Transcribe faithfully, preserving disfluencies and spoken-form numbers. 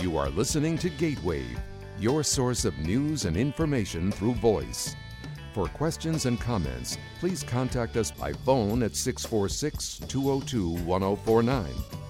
You are listening to Gatewave, your source of news and information through voice. For questions and comments, please contact us by phone at six four six, two oh two, one oh four nine